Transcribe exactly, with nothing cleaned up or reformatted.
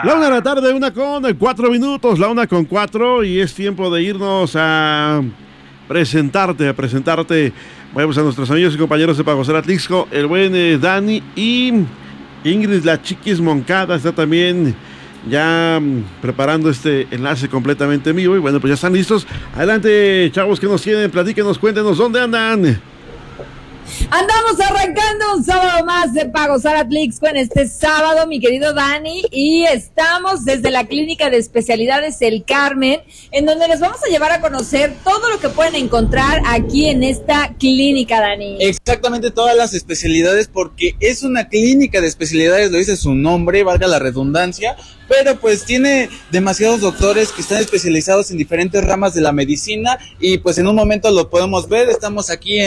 La una de la tarde, una con cuatro minutos, la una con cuatro, y es tiempo de irnos a presentarte, a presentarte, vamos a nuestros amigos y compañeros de Pagosar Atlixco, el buen eh, Dani y Ingrid, la Chiquis Moncada, está también ya mm, preparando este enlace completamente en vivo, y bueno, pues ya están listos. Adelante, chavos, que nos tienen, platíquenos, cuéntenos, ¿dónde andan? Andamos arrancando un sábado más de Pagosar Atlixco en este sábado, mi querido Dani, y estamos desde la Clínica de Especialidades El Carmen, en donde les vamos a llevar a conocer todo lo que pueden encontrar aquí en esta clínica, Dani. Exactamente, todas las especialidades, porque es una clínica de especialidades, lo dice su nombre, valga la redundancia, pero pues tiene demasiados doctores que están especializados en diferentes ramas de la medicina, y pues en un momento lo podemos ver. Estamos aquí en